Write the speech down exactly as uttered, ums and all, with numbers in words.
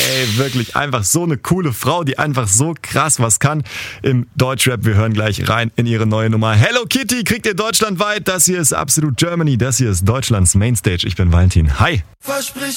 Ey, wirklich einfach so eine coole Frau, die einfach so krass was kann im Deutschrap. Wir hören gleich rein in ihre neue Nummer. Hello Kitty kriegt ihr deutschlandweit. Das hier ist Absolut Germany. Das hier ist Deutschlands Mainstage. Ich bin Valentin. Hi. Versprich